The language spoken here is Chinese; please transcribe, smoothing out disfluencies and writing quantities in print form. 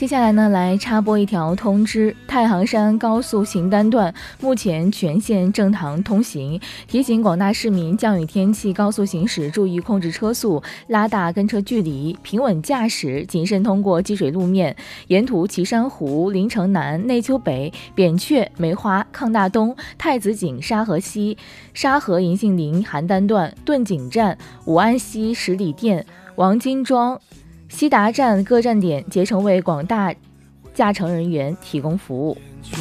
接下来呢，来插播一条通知：太行山高速行单段目前全线正常通行，提醒广大市民降雨天气高速行驶注意控制车速，拉大跟车距离，平稳驾驶，谨慎通过积水路面。沿途岐山湖、临城南、内丘北、扁鹊、梅花、抗大东、太子井、沙河西、沙河银杏林邯郸段、顿井站、武安西十里店、王金庄、西达站各站点竭诚为广大驾乘人员提供服务。